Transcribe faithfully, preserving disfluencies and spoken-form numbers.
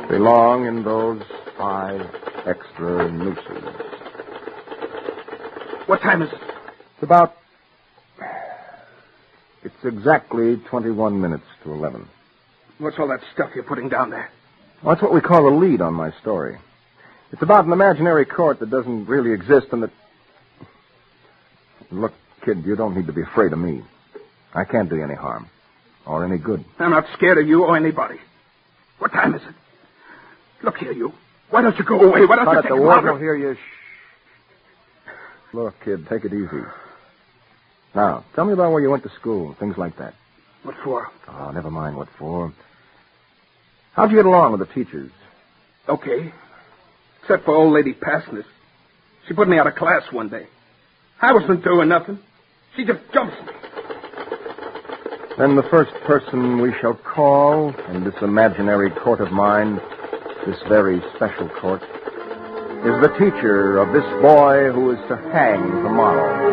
belong in those five extra nooses. What time is it? It's about... It's exactly twenty-one minutes to eleven. What's all that stuff you're putting down there? Well, that's what we call a lead on my story. It's about an imaginary court that doesn't really exist and that... Look, kid, you don't need to be afraid of me. I can't do you any harm. Or any good. I'm not scared of you or anybody. What time is it? Look here, you. Why don't you go away? Why don't you But take the it warden longer? will hear you. Shh. Look, kid, take it easy. Now, tell me about where you went to school, things like that. What for? Oh, never mind what for. How'd you get along with the teachers? Okay. Except for old lady Passness. She put me out of class one day. I wasn't doing nothing. She just jumps me. Then the first person we shall call in this imaginary court of mine, this very special court, is the teacher of this boy who is to hang tomorrow.